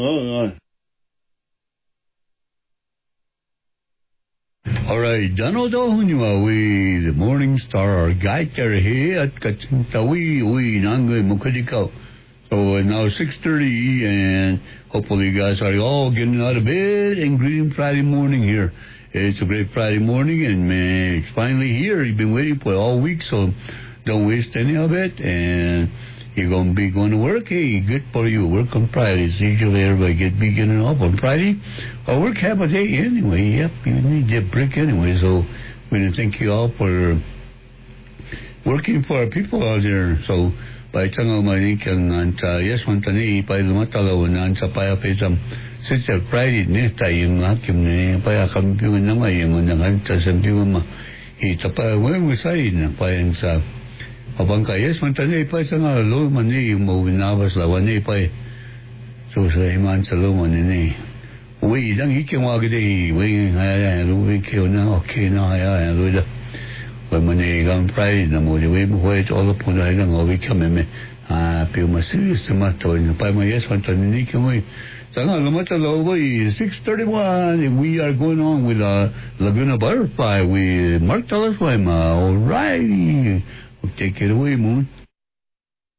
Oh, alright, Donald Ohunyawi, the Morning Star, our guide here at Kachintawi, Nangoy Mukadiko. So now 6:30, and hopefully you guys are all getting out of bed and greeting Friday morning here. It's a great Friday morning, and man, it's finally here. You've been waiting for it all week, so don't waste any of it. And you're going to be going to work. Hey, good for you. Work on Fridays. Usually everybody be getting off on Friday. Or work half a day anyway. Yep, you need a break anyway. So we want to thank you all for working for our people out there. So by tango manikang anta yes mantani pa lumatalaw na sa paya pesam since Friday nesta yung hakim ne paya kampiyon na may yung nanganta sa piyon ma ita pa we say na payan sa abang ka yes mantani pa sa nga lo mani mo winabas la wani pa so sa iman sa lo mani ne we dang ikimagde we ha lo we kyo na okay na ya lo da when mani gang Friday na mo we wait all the point I don't know we come in pero serious naman to in pa mo yes mantani ni kamo Sanga lumatalaw boy 6:31 and we are going on with Laguna Butterfly with Mark Talaswima. All righty, we'll take it away, Moon.